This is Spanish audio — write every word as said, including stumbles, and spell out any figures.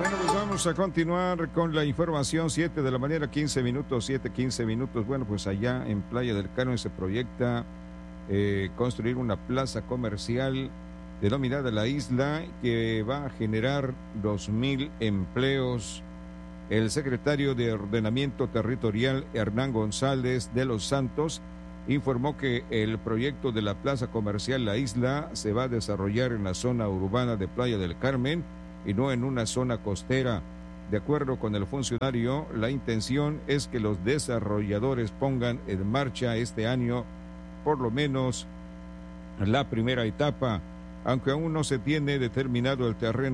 Bueno, pues vamos a continuar con la información. Siete de la mañana, quince minutos, siete, quince minutos. Bueno, pues allá en Playa del Carmen se proyecta eh, construir una plaza comercial denominada La Isla, que va a generar dos mil empleos. El secretario de Ordenamiento Territorial, Hernán González de los Santos, informó que el proyecto de la plaza comercial La Isla se va a desarrollar en la zona urbana de Playa del Carmen y no en una zona costera. De acuerdo con el funcionario, la intención es que los desarrolladores pongan en marcha este año por lo menos la primera etapa, aunque aún no se tiene determinado el terreno